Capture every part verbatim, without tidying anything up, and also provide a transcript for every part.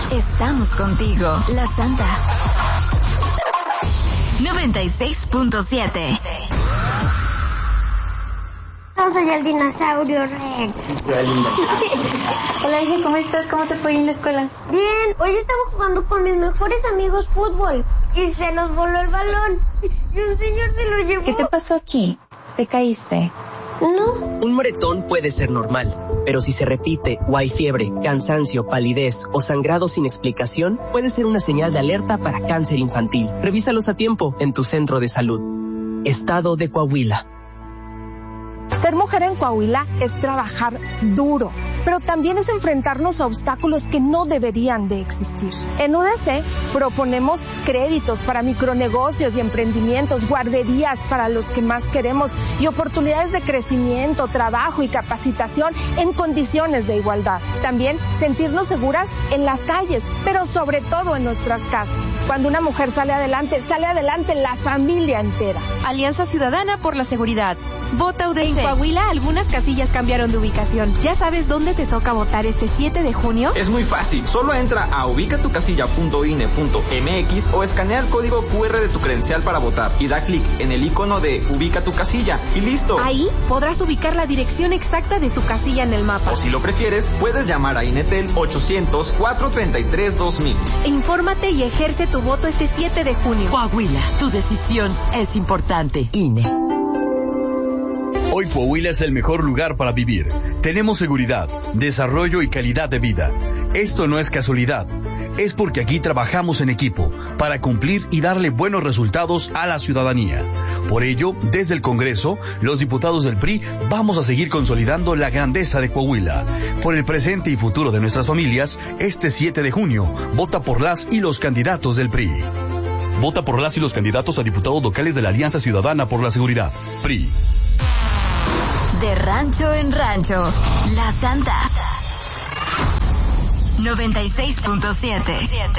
Estamos contigo, La Santa. noventa y seis punto siete. Soy el dinosaurio Rex. Hola, hija, ¿cómo estás? ¿Cómo te fue en la escuela? Bien, hoy estaba jugando con mis mejores amigos fútbol y se nos voló el balón y un señor se lo llevó. ¿Qué te pasó aquí? ¿Te caíste? No. Un moretón puede ser normal, pero si se repite o hay fiebre, cansancio, palidez o sangrado sin explicación, puede ser una señal de alerta para cáncer infantil. Revísalos a tiempo en tu centro de salud. Estado de Coahuila. Ser mujer en Coahuila es trabajar duro, pero también es enfrentarnos a obstáculos que no deberían de existir. En U D C proponemos créditos para micronegocios y emprendimientos, guarderías para los que más queremos y oportunidades de crecimiento, trabajo y capacitación en condiciones de igualdad. También sentirnos seguras en las calles, pero sobre todo en nuestras casas. Cuando una mujer sale adelante, sale adelante la familia entera. Alianza Ciudadana por la Seguridad. Vota U D C. En Coahuila, algunas casillas cambiaron de ubicación. ¿Ya sabes dónde te toca votar este siete de junio? Es muy fácil. Solo entra a ubicatucasilla punto i n e punto m x o escanea el código cu erre de tu credencial para votar y da clic en el icono de Ubica tu casilla y listo. Ahí podrás ubicar la dirección exacta de tu casilla en el mapa. O si lo prefieres, puedes llamar a Inetel ochocientos, cuatrocientos treinta y tres, dos mil. Infórmate y ejerce tu voto este siete de junio. Coahuila, tu decisión es importante. I N E. Hoy Coahuila es el mejor lugar para vivir. Tenemos seguridad, desarrollo y calidad de vida. Esto no es casualidad. Es porque aquí trabajamos en equipo para cumplir y darle buenos resultados a la ciudadanía. Por ello, desde el Congreso, los diputados del P R I vamos a seguir consolidando la grandeza de Coahuila. Por el presente y futuro de nuestras familias, este siete de junio, vota por las y los candidatos del P R I. Vota por las y los candidatos a diputados locales de la Alianza Ciudadana por la Seguridad. P R I. De rancho en rancho, La Santa. noventa y seis punto siete.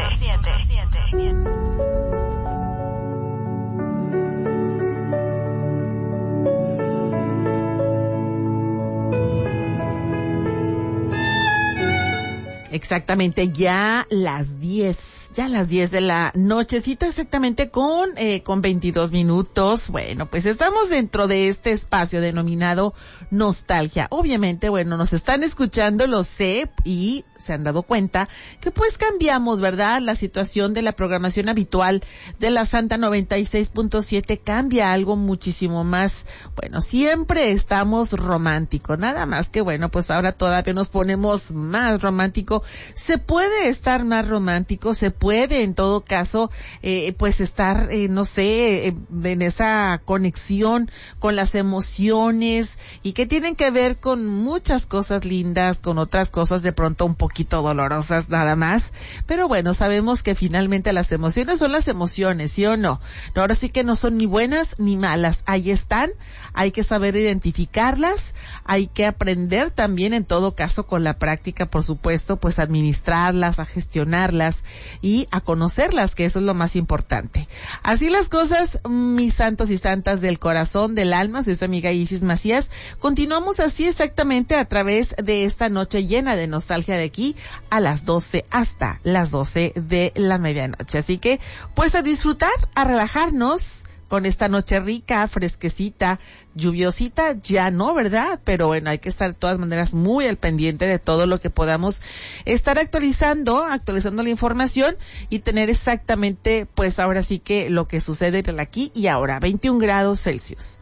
Exactamente, ya las diez. Ya a las diez de la nochecita, exactamente con eh, con veintidós minutos. Bueno, pues estamos dentro de este espacio denominado Nostalgia. Obviamente, bueno, nos están escuchando, lo sé, y se han dado cuenta que pues cambiamos, ¿verdad? La situación de la programación habitual de la Santa noventa y seis punto siete cambia algo muchísimo más. Bueno, siempre estamos románticos, nada más que bueno, pues ahora todavía nos ponemos más romántico. Se puede estar más romántico, se puede en todo caso eh, pues estar eh, no sé eh, en esa conexión con las emociones y que tienen que ver con muchas cosas lindas, con otras cosas de pronto un poquito dolorosas nada más, pero bueno, sabemos que finalmente las emociones son las emociones, ¿sí o no? No, ahora sí que no son ni buenas ni malas, ahí están, hay que saber identificarlas, hay que aprender también en todo caso con la práctica, por supuesto, pues a administrarlas, a gestionarlas y a conocerlas, que eso es lo más importante. Así las cosas, mis santos y santas del corazón, del alma, soy su amiga Isis Macías. Continuamos así exactamente a través de esta noche llena de nostalgia de aquí a las doce hasta las doce de la medianoche. Así que, pues a disfrutar, a relajarnos con esta noche rica, fresquecita, lluviosita, ya no, ¿verdad? Pero bueno, hay que estar de todas maneras muy al pendiente de todo lo que podamos estar actualizando, actualizando la información y tener exactamente, pues ahora sí que lo que sucede en el aquí y ahora, veintiún grados Celsius.